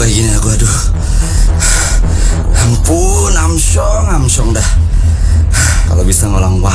hari gini aku, aduh. Ampun, amsyong dah. Kalau bisa ngulang